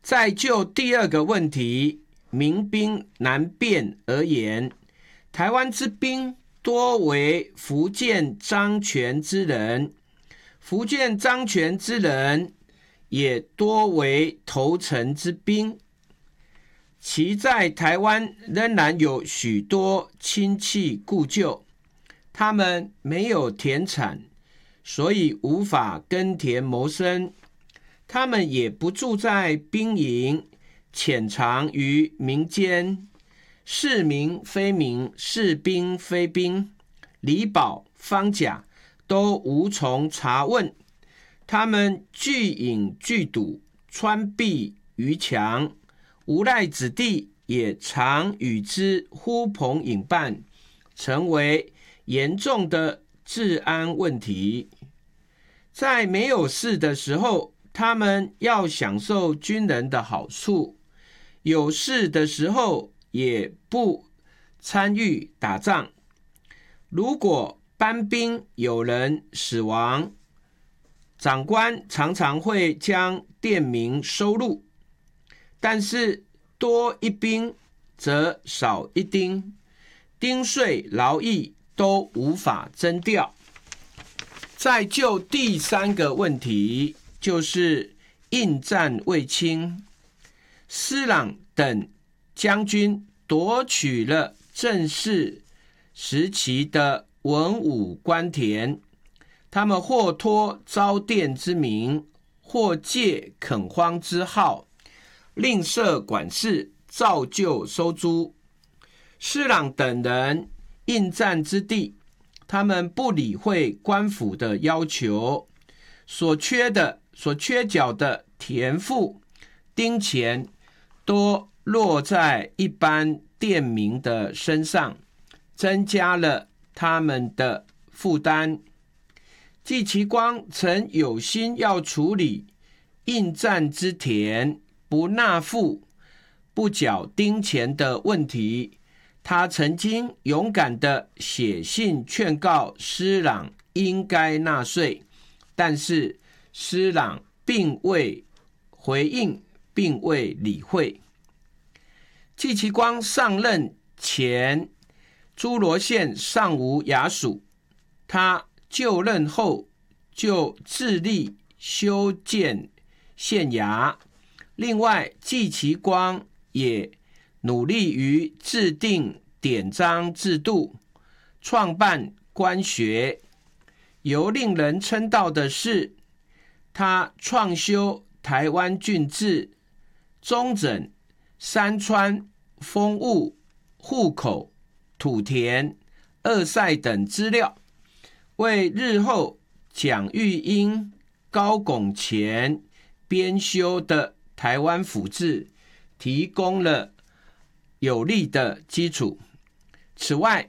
再就第二个问题，民兵难辨而言，台湾之兵多为福建漳泉之人，福建漳泉之人也多为投诚之兵，其在台湾仍然有许多亲戚故旧，他们没有田产，所以无法耕田谋生，他们也不住在兵营，潜藏于民间，是民非民，是兵非兵，李宝、方甲都无从查问，他们聚饮聚赌，穿壁于墙，无赖子弟也常与之呼朋引伴，成为严重的治安问题。在没有事的时候，他们要享受军人的好处，有事的时候也不参与打仗。如果班兵有人死亡，长官常常会将店名收入，但是多一兵则少一丁，丁税劳役都无法征调。再就第三个问题，就是应战未清，施琅等将军夺取了正式时期的文武官田，他们或托招佃之名，或借垦荒之号，吝啬管事，照旧收租。施琅等人应战之地，他们不理会官府的要求，所缺缴的田赋、丁钱都落在一般佃民的身上，增加了他们的负担。季其光曾有心要处理应战之田不纳赋、不缴丁钱的问题，他曾经勇敢地写信劝告施琅应该纳税，但是施琅并未回应，并未理会。季其光上任前，诸罗县尚无衙署，他就任后就致力修建县衙。另外，季其光也努力于制定典章制度，创办官学。尤令人称道的是，他创修台湾郡志、中整、山川、风物、户口、土田、二塞等资料，为日后蒋玉英、高拱乾编修的台湾府志提供了有力的基础。此外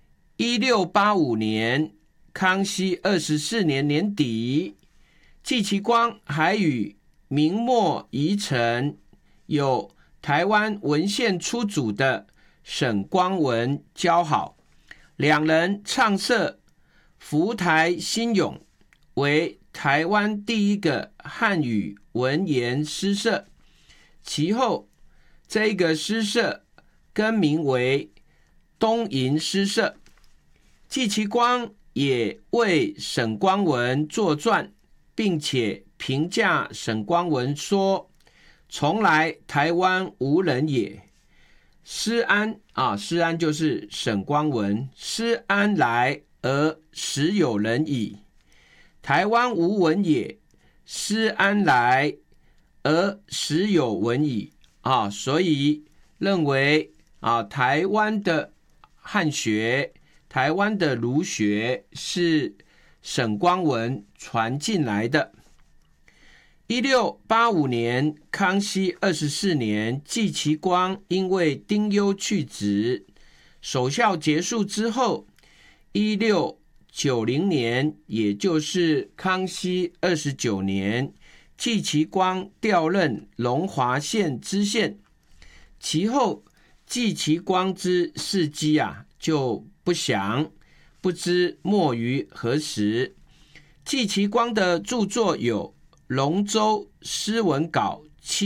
，1685年康熙24年年底，季其光还与明末遗臣有台湾文献出主的沈光文交好，两人创设福台新咏，为台湾第一个汉语文言诗社。其后这个诗社更名为东瀛诗社。季其光也为沈光文作传，并且评价沈光文说：从来台湾无人也，施安就是沈光文，施安来而实有人矣。台湾无文也，施安来而实有文矣。所以认为台湾的汉学、台湾的儒学是沈光文传进来的。1685年康熙24年，季其光因为丁忧去职，守孝结束之后，1690年，也就是康熙29年，季其光调任龙华县知县。其后季其光之事迹就不详，不知没于何时。季其光的著作有《龙舟诗文稿